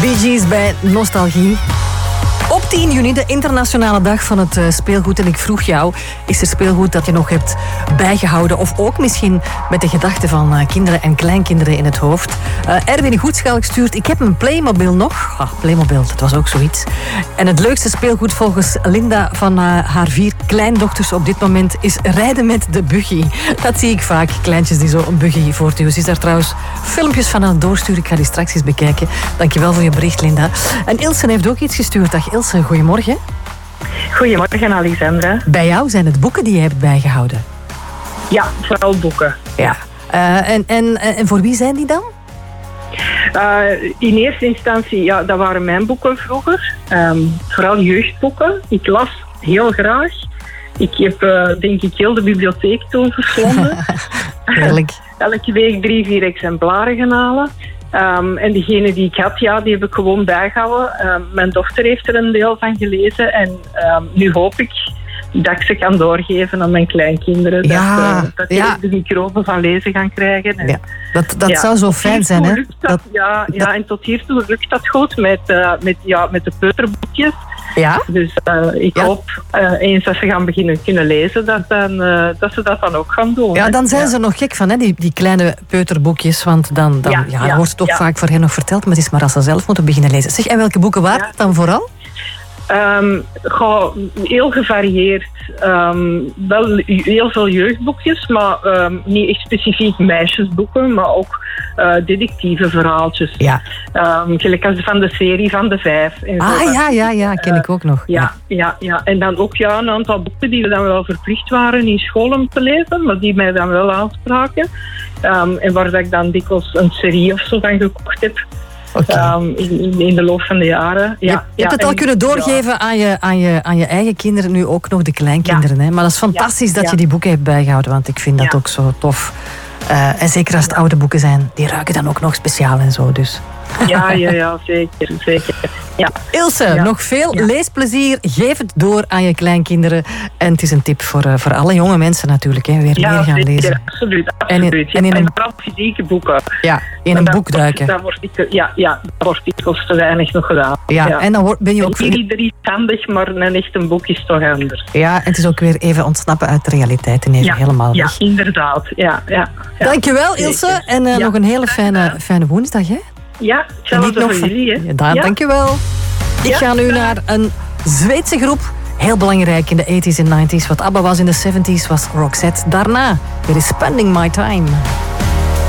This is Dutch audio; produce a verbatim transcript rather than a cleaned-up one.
Bee Gees bij Nostalgie. Op tien juni, de internationale dag van het speelgoed. En ik vroeg jou, is er speelgoed dat je nog hebt bijgehouden? Of ook misschien met de gedachten van kinderen en kleinkinderen in het hoofd? Uh, Erwin Goedschalk stuurt, ik heb een Playmobil nog. Ah, Playmobil, dat was ook zoiets. En het leukste speelgoed volgens Linda van uh, haar vier kleindochters op dit moment is rijden met de buggy. Dat zie ik vaak, kleintjes die zo een buggy voortduwen. Ze is daar trouwens filmpjes van aan het doorsturen. Ik ga die straks eens bekijken. Dankjewel voor je bericht, Linda. En Ilse heeft ook iets gestuurd. Dag Ilse, goedemorgen. Goedemorgen, Alexandra. Bij jou zijn het boeken die je hebt bijgehouden? Ja, vooral boeken. Ja. Uh, en, en, en voor wie zijn die dan? Uh, in eerste instantie, ja, dat waren mijn boeken vroeger. Um, vooral jeugdboeken. Ik las heel graag. Ik heb, uh, denk ik, heel de bibliotheek toen verslonden. Heerlijk. Elke week drie, vier exemplaren gaan halen. Um, en diegene die ik had, ja, die heb ik gewoon bijgehouden. Um, mijn dochter heeft er een deel van gelezen. En um, nu hoop ik dat ik ze kan doorgeven aan mijn kleinkinderen. Ja, dat uh, dat die ja. de microben van lezen gaan krijgen. En, ja, dat dat ja, zou zo fijn zijn, hè? Dat, Dat, ja, dat, ja, en tot hiertoe lukt dat goed met, uh, met, ja, met de peuterboekjes. Ja? Dus uh, ik ja. hoop uh, eens dat ze gaan beginnen kunnen lezen, dat, dan, uh, dat ze dat dan ook gaan doen. Ja, hè. dan zijn ja. ze er nog gek van, hè? Die, die kleine peuterboekjes. Want dan, dan, Ja, ja, ja, dan wordt het toch ja. vaak voor hen nog verteld. Maar het is maar als ze zelf moeten beginnen lezen. Zeg, en welke boeken waren Ja. het dan vooral? Um, goh, heel gevarieerd. Um, wel heel veel jeugdboekjes, maar um, niet echt specifiek meisjesboeken, maar ook uh, detectieve verhaaltjes. Ja. Um, gelijk als van de serie van de vijf. En Ah, zo. ja, ja, ja, ken ik ook nog. Ja, ja, ja. En dan ook ja, een aantal boeken die we dan wel verplicht waren in school om te lezen, maar die mij dan wel aanspraken. Um, en waar dat ik dan dikwijls een serie of zo van gekocht heb. Okay. Um, in, in de loop van de jaren. Ja, je, je hebt het ja, al en, kunnen doorgeven ja. aan, je, aan, je, aan je eigen kinderen, nu ook nog de kleinkinderen. Ja. Hè? Maar dat is fantastisch ja. dat ja. je die boeken hebt bijgehouden, want ik vind dat ja. ook zo tof. Uh, en zeker als het oude boeken zijn, die ruiken dan ook nog speciaal en zo. Dus. Ja, ja, ja, zeker. zeker. Ja. Ilse, ja. nog veel ja. leesplezier. Geef het door aan je kleinkinderen. En het is een tip voor, uh, voor alle jonge mensen natuurlijk. Hè. Weer ja, meer gaan zeker, lezen. Absoluut, En absoluut. in, en in ja, een, en vooral fysieke boeken. Ja, in een dat, boek duiken. Dat wordt, ja, ja, dat wordt dikwijls te weinig nog gedaan. Ja, ja. En dan word, ben je ook... Niet iedereen is handig, maar een echt een boek is toch anders. Ja, en het is ook weer even ontsnappen uit de realiteit en even ja, helemaal ja, weg. inderdaad. Ja, ja, ja. Dankjewel, Ilse. Zeker. En uh, ja. nog een hele fijne, fijne woensdag, hè? Ja, hetzelfde voor van... jullie, hè? Ja, da- ja. Dankjewel. Ik ja, ga nu ja. naar een Zweedse groep. Heel belangrijk in de tachtiger en negentiger. Wat ABBA was in de zeventig was Roxette. Daarna, weer is Spending My Time.